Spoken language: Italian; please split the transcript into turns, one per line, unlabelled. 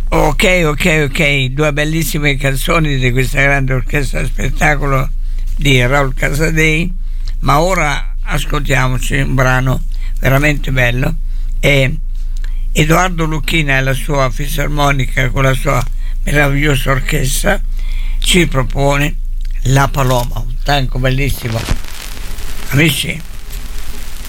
Ok, due bellissime canzoni di questa grande orchestra spettacolo di Raul Casadei, ma ora ascoltiamoci un brano veramente bello. E Edoardo Lucchina e la sua fisarmonica con la sua meravigliosa orchestra ci propone La Paloma, un tango bellissimo. Amici,